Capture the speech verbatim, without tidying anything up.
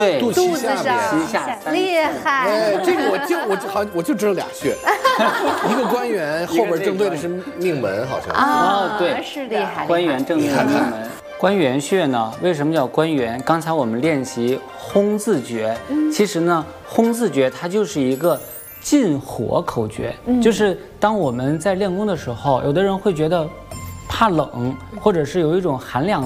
对， 肚脐下肚子上面。 脐下三厉害。 哎，这个我就我就好像我就知道俩穴，一个关元，后边正对的是命门，好像。 啊， 对是厉害。 关元正对看看命门。关元穴呢，为什么叫关元？刚才我们练习轰字诀，其实呢，轰字诀它就是一个进火口诀，就是当我们在练功的时候，有的人会觉得怕冷，或者是有一种寒凉。